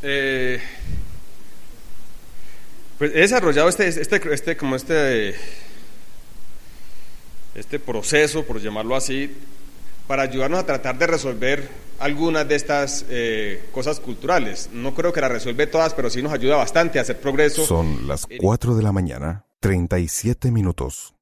Pues he desarrollado este proceso, por llamarlo así, para ayudarnos a tratar de resolver algunas de estas cosas culturales. No creo que las resuelve todas, pero sí nos ayuda bastante a hacer progreso. Son las 4 de la mañana, 37 minutos.